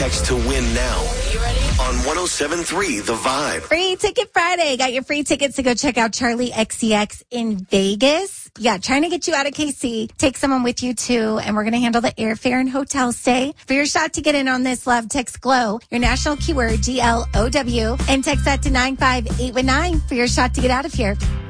text to win now. You ready? On 107.3 The Vibe. Free Ticket Friday. Got your free tickets to go check out Charlie XCX in Vegas. Yeah, trying to get you out of KC. Take someone with you, too. And we're going to handle the airfare and hotel stay. For your shot to get in on this, love, text GLOW, your national keyword, GLOW, and text that to 95819 for your shot to get out of here.